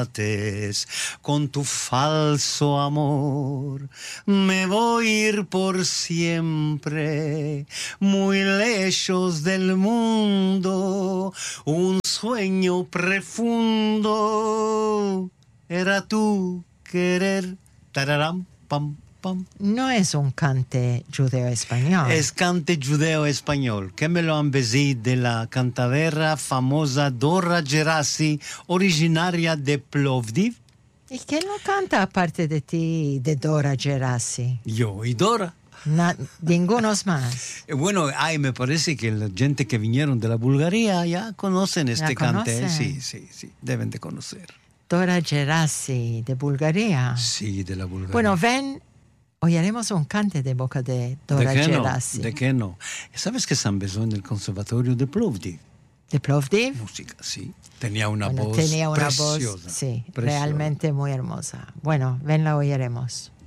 con tu falso amor. Me voy a ir por siempre, muy lejos del mundo. Un sueño profundo era tu querer. Tararam, pam, pam. No es un cante judeo-español. Es cante judeo-español, que me lo han vestido de la cantadera famosa Dora Gerasi, originaria de Plovdiv. ¿Y quién lo canta aparte de ti, de Dora Gerasi? Yo y Dora. Ningunos más. Bueno, me parece que la gente que vinieron de la Bulgaria ya conocen este cante. Sí, deben de conocer. Dora Gerasi, de Bulgaria. Sí, de la Bulgaria. Bueno, ven, oiremos un cante de boca de Dora Gerasi. ¿De qué no? ¿Sabes que se empezó en el Conservatorio de Plovdiv? ¿De Plovdiv? Música, sí. Tenía una voz preciosa. Voz, sí, preciosa. Realmente muy hermosa. Bueno, ven, la oiremos.